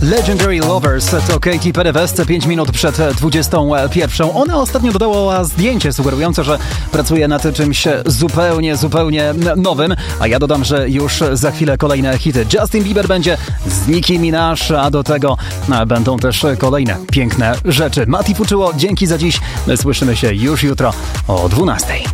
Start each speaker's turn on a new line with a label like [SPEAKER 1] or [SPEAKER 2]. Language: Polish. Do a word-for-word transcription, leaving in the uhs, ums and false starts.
[SPEAKER 1] Legendary Lovers to Katy Perry West pięć minut przed dwudziestą pierwszą. Ona ostatnio dodała zdjęcie sugerujące, że pracuje nad czymś zupełnie, zupełnie nowym, a ja dodam, że już za chwilę kolejne hity. Justin Bieber będzie z Nicki Minaj, a do tego będą też kolejne piękne rzeczy. Mati Fuczyło, dzięki za dziś. Słyszymy się już jutro o dwunastej.